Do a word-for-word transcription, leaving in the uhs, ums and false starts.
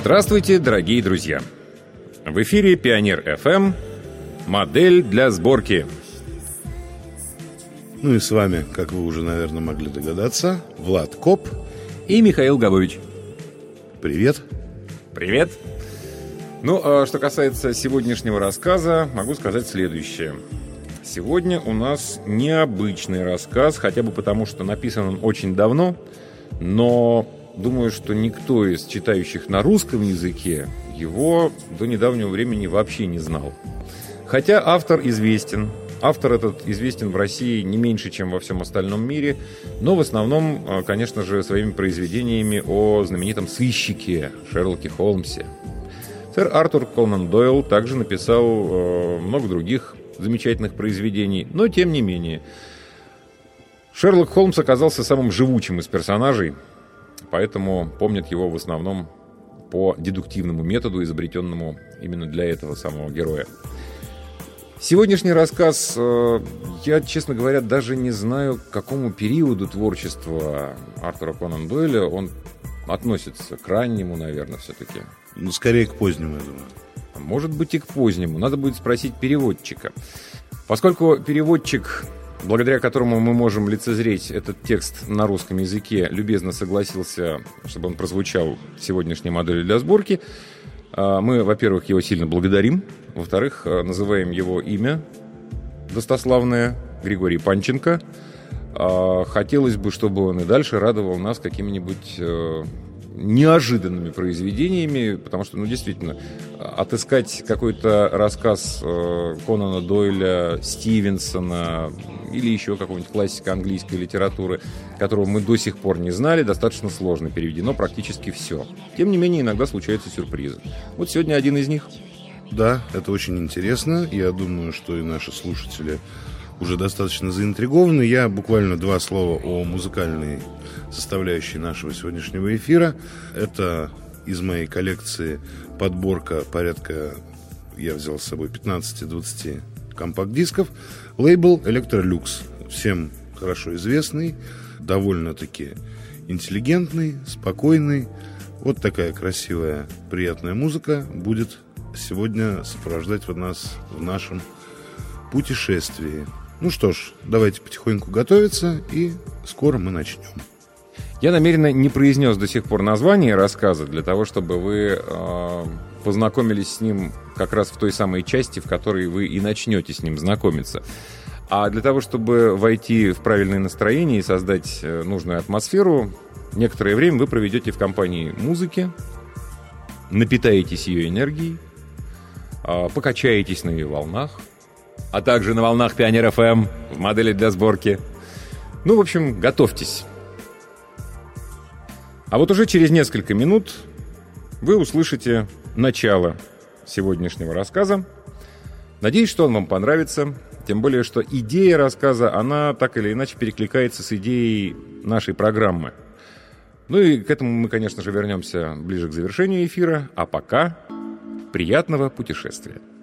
Здравствуйте, дорогие друзья! В эфире Пионер эф эм, модель для сборки. Ну и с вами, как вы уже, наверное, могли догадаться, Влад Коп и Михаил Габович. Привет. Привет. Ну, а что касается сегодняшнего рассказа, могу сказать следующее. Сегодня у нас необычный рассказ, хотя бы потому, что написан он очень давно, но думаю, что никто из читающих на русском языке его до недавнего времени вообще не знал. Хотя автор известен. Автор этот известен в России не меньше, чем во всем остальном мире, но в основном, конечно же, своими произведениями о знаменитом сыщике Шерлоке Холмсе. Сэр Артур Конан Дойл также написал э, много других замечательных произведений, но тем не менее. Шерлок Холмс оказался самым живучим из персонажей, поэтому помнят его в основном по дедуктивному методу, изобретенному именно для этого самого героя. Сегодняшний рассказ, э, я, честно говоря, даже не знаю, к какому периоду творчества Артура Конан Дойля он относится. К раннему, наверное, все-таки. Ну, скорее к позднему, я думаю. А может быть и к позднему. Надо будет спросить переводчика. Поскольку переводчик, благодаря которому мы можем лицезреть этот текст на русском языке, любезно согласился, чтобы он прозвучал в сегодняшней модели для сборки, мы, во-первых, его сильно благодарим. Во-вторых, называем его имя достославное, Григорий Панченко. Хотелось бы, чтобы он и дальше радовал нас какими-нибудь неожиданными произведениями, потому что, ну, действительно, отыскать какой-то рассказ Конана Дойля, Стивенсона или еще какого-нибудь классика английской литературы, которого мы до сих пор не знали, достаточно сложно. Переведено практически все. Тем не менее, иногда случаются сюрпризы. Вот сегодня один из них. Да, это очень интересно. Я думаю, что и наши слушатели уже достаточно заинтригованы. Я буквально два слова о музыкальной составляющей нашего сегодняшнего эфира. Это из моей коллекции подборка порядка, я взял с собой пятнадцать-двадцать компакт-дисков. Лейбл Electrolux. Всем хорошо известный, довольно-таки интеллигентный, спокойный. Вот такая красивая, приятная музыка будет сегодня сопровождать нас в нашем путешествии. Ну что ж, давайте потихоньку готовиться, и скоро мы начнем. Я намеренно не произнес до сих пор название рассказа, для того, чтобы вы э, познакомились с ним как раз в той самой части, в которой вы и начнете с ним знакомиться. А для того, чтобы войти в правильное настроение и создать нужную атмосферу, некоторое время вы проведете в компании музыки, напитаетесь ее энергией, э, покачаетесь на ее волнах, а также на волнах Пионер эф эм в модели для сборки. Ну, в общем, готовьтесь. А вот уже через несколько минут вы услышите начало сегодняшнего рассказа. Надеюсь, что он вам понравится. Тем более, что идея рассказа, она так или иначе перекликается с идеей нашей программы. Ну и к этому мы, конечно же, вернемся ближе к завершению эфира. А пока приятного путешествия.